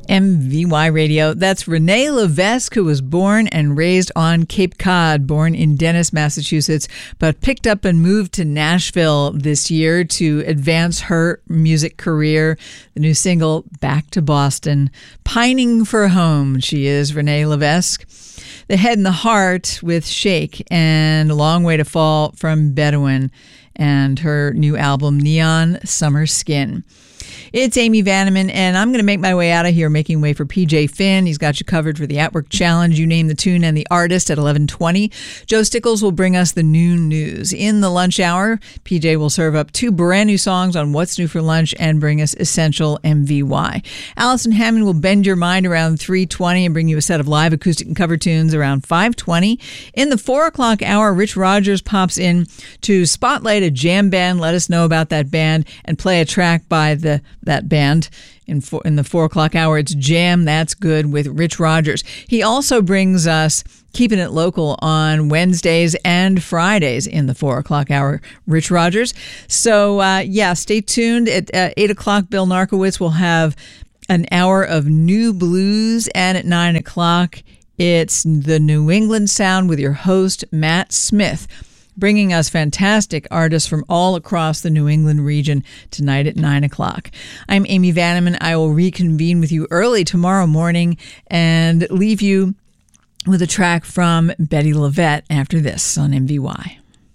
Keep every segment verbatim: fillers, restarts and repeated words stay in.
M V Y Radio. That's Renee Levesque, who was born and raised on Cape Cod, born in Dennis, Massachusetts, but picked up and moved to Nashville this year to advance her music career. The new single, Back to Boston, Pining for Home. She is Renee Levesque. The Head and the Heart with Shake, and A Long Way to Fall from Bedouin, and her new album, Neon Summer Skin. It's Amy Vanneman, and I'm going to make my way out of here, making way for P J Finn. He's got you covered for the At Work Challenge. You name the tune and the artist at eleven twenty. Joe Stickles will bring us the noon news. In the lunch hour, P J will serve up two brand new songs on What's New for Lunch and bring us Essential M V Y. Allison Hammond will bend your mind around three twenty and bring you a set of live acoustic and cover tunes around five twenty. In the four o'clock hour, Rich Rogers pops in to spotlight a jam band, let us know about that band, and play a track by the that band. In, four, in the four o'clock hour, it's Jam That's Good with Rich Rogers. He also brings us Keeping It Local on Wednesdays and Fridays in the four o'clock hour, Rich Rogers. So, uh, yeah, stay tuned. At uh, eight o'clock, Bill Narkowitz will have an hour of new blues. And at nine o'clock, it's the New England Sound with your host, Matt Smith, bringing us fantastic artists from all across the New England region tonight at nine o'clock. I'm Amy Vanneman. I will reconvene with you early tomorrow morning and leave you with a track from Betty LaVette after this on M V Y.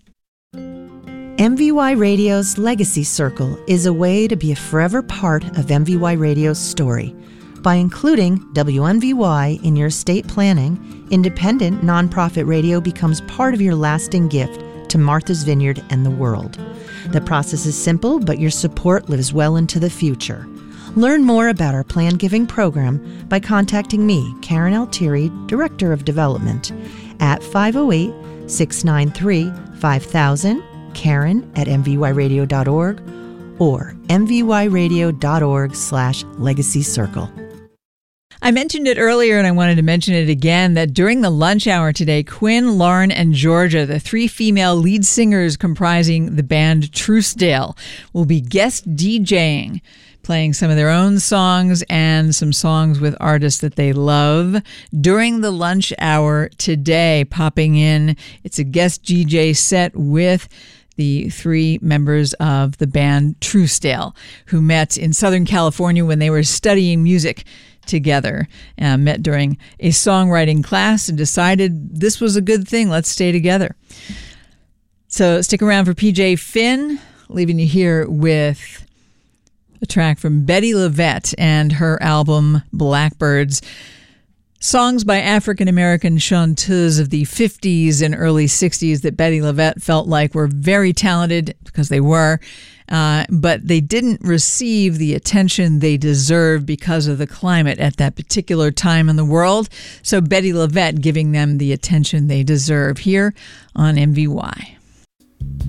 M V Y Radio's Legacy Circle is a way to be a forever part of M V Y Radio's story. By including W M V Y in your estate planning, independent nonprofit radio becomes part of your lasting gift to Martha's Vineyard and the world. The process is simple, but your support lives well into the future. Learn more about our Plan Giving program by contacting me, Karen Altieri, Director of Development, at five oh eight, six nine three, five thousand, Karen at m v y radio dot org, or m v y radio dot org slash legacy circle. I mentioned it earlier, and I wanted to mention it again, that during the lunch hour today, Quinn, Lauren, and Georgia, the three female lead singers comprising the band Truesdale, will be guest DJing, playing some of their own songs and some songs with artists that they love during the lunch hour today. Popping in, it's a guest D J set with the three members of the band Truesdale, who met in Southern California when they were studying music together, uh, met during a songwriting class and decided this was a good thing. Let's stay together. So stick around for P J Finn, leaving you here with a track from Betty LaVette and her album Blackbirds. Songs by African-American chanteuses of the fifties and early sixties that Betty LaVette felt like were very talented, because they were, uh, but they didn't receive the attention they deserved because of the climate at that particular time in the world. So Betty LaVette giving them the attention they deserve here on M V Y.